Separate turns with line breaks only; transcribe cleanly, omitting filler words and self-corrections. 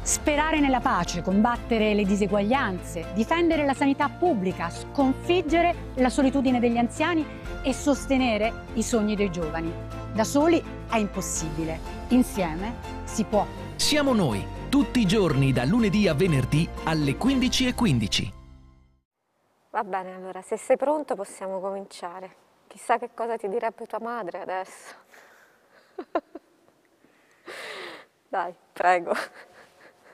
Sperare nella pace, combattere le diseguaglianze, difendere la sanità pubblica, sconfiggere la solitudine degli anziani e sostenere i sogni dei giovani. Da soli è impossibile, insieme si può.
Siamo noi, tutti i giorni da lunedì a venerdì alle 15:15.
Va bene, allora, se sei pronto possiamo cominciare. Chissà che cosa ti direbbe tua madre adesso. Dai, prego.